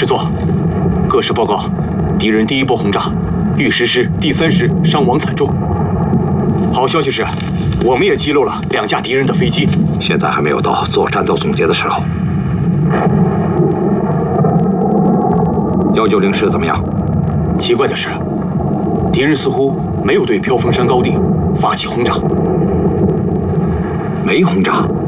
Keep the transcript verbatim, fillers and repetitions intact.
师座，各师报告，敌人第一波轰炸，御十师第三师伤亡惨重。好消息是，我们也击落了两架敌人的飞机。 现在还没有到做战斗总结的时候。幺九零师怎么样？ 奇怪的是，敌人似乎没有对飘风山高地发起轰炸。 没轰炸。